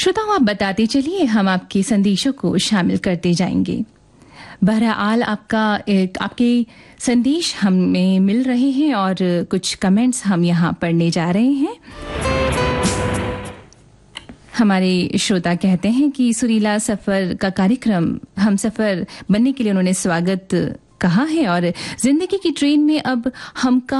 श्रोताओं, आप बताते चलिए, हम आपके संदेशों को शामिल करते जाएंगे। बहरहाल आपके संदेश हमें मिल रहे हैं और कुछ कमेंट्स हम यहाँ पढ़ने जा रहे हैं। हमारे श्रोता कहते हैं कि सुरीला सफर का कार्यक्रम हम सफर बनने के लिए उन्होंने स्वागत कहा है और जिंदगी की ट्रेन में अब हम